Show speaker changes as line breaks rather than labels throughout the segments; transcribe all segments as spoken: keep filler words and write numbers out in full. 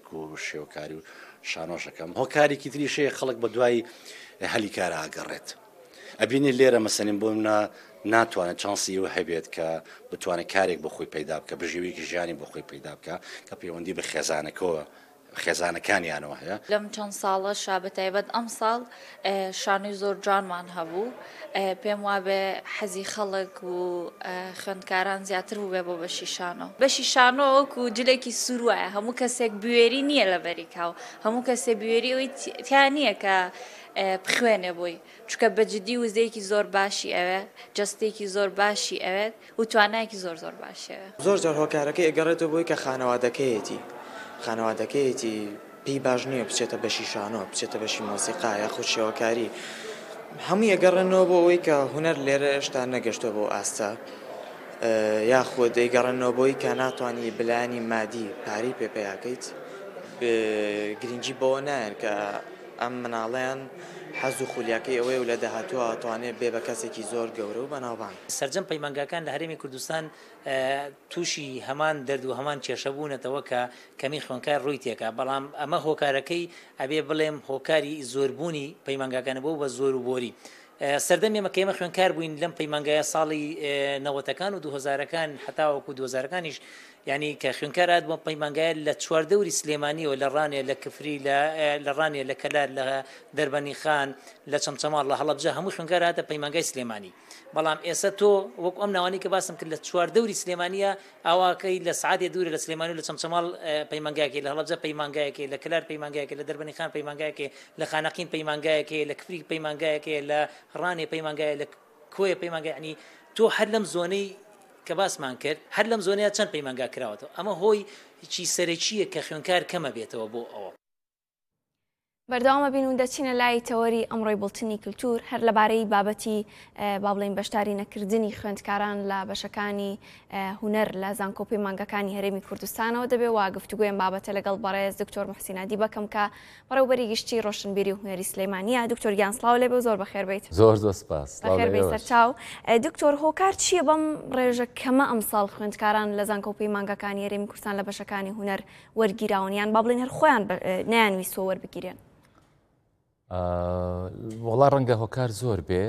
و شێوەکاری و شانۆشەکەم هۆکارێکی تری شەیە خەڵک بە دوای هەلی کارە ئاگەڕێت ئەبینی لێرە مەسەنین بۆ منە ناتوانێت چانسی و هەبێت کە بتوانێت کارێک بۆ خۆی پەیدا بکە بژێوەیەکی ژیانی بۆ خۆی پەیدا بکە کە پەیوەندی بە خێزانەکەوە خێزانەکانیانەوە هەیە
لەم چەند ساڵە شابە تایبەت ئەم ساڵ شانۆی زۆر جوانمان هەبوو پێم وابێ حەزی خەڵک و خوێندکاران زیاتر بوو بێ بۆ بەشی شانۆ بەشی شانۆ وەکو جلێکی سوور وایە هەموو کەسێک بوێری نییە لە بەریکاو هەموو کەسێ بوێری ئەوی تیان نییە کە بخوێنێ بۆی چکە بەجددی وزەیەکی زۆر باشی ئەوێ جستێکی زۆر باشی ئەوێت و توانایەکی زۆر زۆر باشەوە
زۆر جار هۆکارەکەی ئەگەڕێتەوە بۆی کە خانەوادەکەیەتی خانەوادەکەیەتی پێی باش نییە بچێتە بەشی شانۆ بچێتە بەشی مۆسیقا یاخود شێوەکاری هەمووی ئەگەڕێنەوە بۆ ئەوەی کە هونەر لێرە هێشتا نەگەشتووە بۆ ئاستا یاخود دەیگەڕێنەوە بۆی کە ناتوانانی بلانی مادی پارەی پێپەیاکەیت گرنگی بۆ نایەن کە ئەم مناڵیان حەز و خولیاکەی ئەوەی و لە داهاتووە ئەتوانێت بێ بە کەسێکی زۆر گەورە و بەناوبانگ
سەرجەم پەیمانگاکان لە هەرێمی کوردستان تووشی هەمان دەرد و هەمان کێشە بوونەتەوە کە کەمی خوێنکار ڕووی تێکە بەڵام ئەمە هۆکارەکەی ئەبێ بڵێم هۆکاری زۆربوونی پەیمانگاکانە بۆ بە زۆر و بۆری سەردەم ئێمە کە ئێمە خوێنکار بووین لەم پەیمانگایە ساڵی نەوەتەکان و دووهەزارەکان هەتاوەکو دووهەزارەکانیش یعنی کە خوێنکارات بۆ پەیمانگایە لە چواردەوری سلێمانیەوە لە ڕانێ لە کفری لە ڕانێ لە کەلار لە دەربەنی خان لە چەمچەماڵ لە هەڵەبجە هەموو خوێنکار هاتە پەیمانگای سلێمانی بەڵام ئێستا تۆ وەک ئەم ناوانی کە باسم کرد لە چواردەوری سلێمانیە ئاواکەی لە سعاتێ دوورە لە سلێمانی و لە چەمچەماڵ پەیمانگایەکەی لە هەڵەبجە پەیمانگایەکەی لە کەلار پەیمانگایەکەی لە دەربەنی خان پەیمانگایەکەی لە خانەقین پەیمانگایەکەی لە کفری پەیمانگایەکەی لە ڕانێ پەیمانگایە لە کۆیە پەیمانگای عنی تۆ هەر لەم زۆنەی کە باسمان کرد هەر لەم زۆنەیە چەند پەیمانگا کراوەتەوە ئەمە هۆی هیچی سەرەکییە کە خوێنکار کەمە بێتەوە بۆ ئەوە
بەردەوامە بین و دەچینە لای تەوەری ئەمڕۆی بڵتنی کللتور هەر لەبارەی بابەتی با بڵێن بەشداری نەکردنی خوێندکاران لە بەشەکانی هونەر لە زانکۆ پەیمانگاکانی هەرێمی کوردستانەوە دەبێ وا گفتوگوێم بابەتە لەگەڵ بەڕێز دکتۆر محسین عەدی بەکەم کە بەڕێوەبەری گشتی ڕۆشنبیری و هونەری سلەیمانیە دکتۆر گیان سڵاو لێبێ و زۆر بەخێر بیت
زۆر زۆر سپاس
بەخێر بیت سەرچاو دکتۆر هۆکار چییە بەم ڕێژە کەمە ئەمساڵ خوێندکاران لە زانکۆ پەیمانگاکانی هەرێمی کوردستان لە بەشەکانی هونەر وەرگیراونیان با بڵێن هەر خۆیان نەیانویستوە وەربگیرێن
وڵا ڕەنگە هۆکار زۆر بێ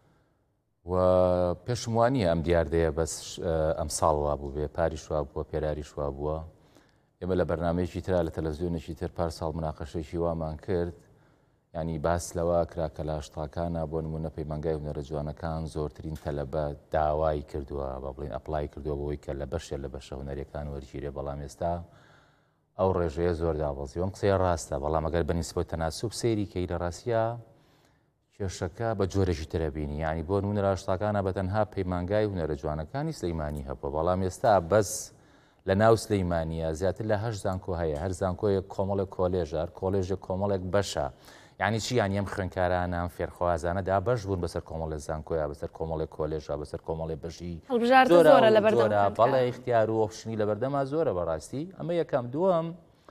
و پێشم وانییە ئەم دیاردەیە بەس ئەم ساڵوا بوو بێ پاریش وا بووە پێراریش وا بووە ئێمە لە بەرنمەیەکی ترا لە تەلەڤیزیۆنێکی تر پار ساڵ مناقەشێکی وامان کرد ینی باس لەوە کرا کە لە هەشتاکانە بۆ نمونە پەیمانگای هونەرە جوانەکان زۆرترین تەلەبە داوای کردووە با بڵێن ئەپلای کردووە بۆی کە لە بەشێ لە بەشە هونەریەکان وەرگیرێ بەڵام ئێستا ئەو ڕێژەیە زۆر داوەزی ئەم قسەیە ڕاستە بەڵام ئەگەر بەنسبەت تەناسوب سەیری کەی لە ڕاستیە کێشەکە بە جۆرەشی ترەبینی ینی بۆ نمونە لە هەشتاکانە بە تەنها پەیمانگای هونەرە جوانەکانی سلەیمانی هەبووە بەڵام ئێستا بەس لە ناو سلەیمانیە زیاتر لە هەشت زانکۆ هەیە هەر زانکۆیە کۆمەڵێک کۆلێژە کۆلێژێک کۆمەڵێک بەشە یعنی چی یانی ئەم خوێندکارانە ئەم فێرخوازانە دا بەش بوون بەسەر کۆمەڵێک زانکۆیە بەسەر کۆمەڵێک کۆلێژە بەسەر کۆمەڵێک بەشی
زۆرە لە بەردەم
بەڵێ اختیار و ئۆپشنی لە بەردەما زۆرە بەڕاستی ئەمە یەکەم دووەم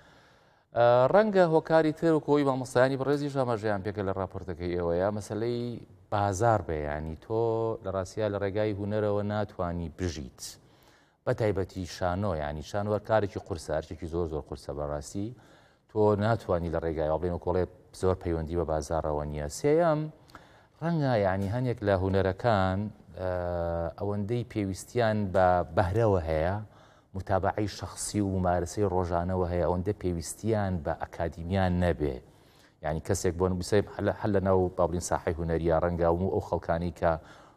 ڕەنگە هۆکاری تر و کۆی مامۆستایانی بەڕێزی ژامەژیان پێکە لە راپۆرتەکەی ئێوەیە مەسلەی بازار بەیانی تۆ لە ڕاستیا لە ڕێگای هونەرەوە ناتوانی بژیت بە تایبەتی شانۆ ینی شانوەر کارێکی قورسارچێکی زۆر زۆر قورسە بەڕاستی تۆ ناتوانانی لە ڕێگای بڵێن و کۆڵێ زۆر پەیوەندی بە بازارەوە نییە سێەم ڕەنگە ینی هەنێک لە هونەرەکان ئەوەندەی پێویستیان بە بەهرەوە هەیە متابعی شخصی و ممارسەی ڕۆژانەوە هەیە ئەوەندە پێویستیان بە ئەکادیمیان نەبێ ینی کەسێک بۆ نووسێ هەل لە ناو باڵین ساحی هونەریە ڕەنگە و ئەو خەڵکانی کە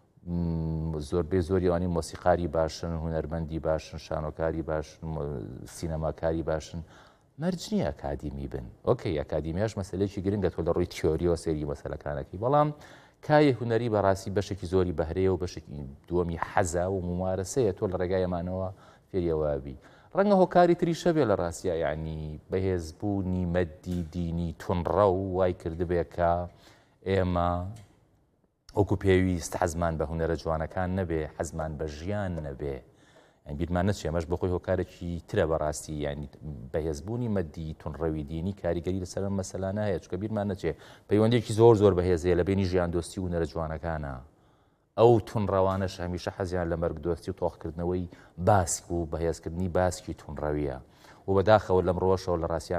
زۆربەی زۆریوانی مۆسیقاری باشن هونەرمەندی باشن شانۆکاری باشن سینەماکاری باشن مەرج نییە ئەکادیمی بن ئۆکەی ئەکادیمیاش مەسلەیەکی گرنگە تۆ لە ڕووی تیۆریەوە سێری مەسەلەکانەکەی بەڵام کایە هونەری بەڕاستی بەشێکی زۆری بەهرەیە و بەشێکی دووەمی حەزا و ممارسەیە تۆ لە ڕێگای ئەمانەوە فێریەوابی ڕەنگە هۆکاری تریشە بێ لە ڕاستیە یعنی بەهێزبوونی مەدی دینی تونڕە و وای کردبێ کە ئێمە وەکو پێویست حەزمان بە هونەرە جوانەکان نەبێ حەزمان بە ژیان نەبێ بیرمان نەچێ ئەمەش بەخۆی هۆکارێکی ترە بەڕاستی ینی بەهێزبوونی مەدی تونڕەوی دینی کاریگەری لەسەر مەسەلانە هەیە چکە بیرمان نەچێ پەیوەندێکی زۆر زۆر بەهێزەیە لە بینی ژیان دۆستی و هونەرە جوانەکانە ئەو تونڕەوانەش هەمیشە حەزیان لە مەرگ دۆستی و تۆخکردنەوەی باسک و بەهێزکردنی باسکی تونڕەویە و بەداخەوە لەم ڕۆژەوە لە ڕاستیان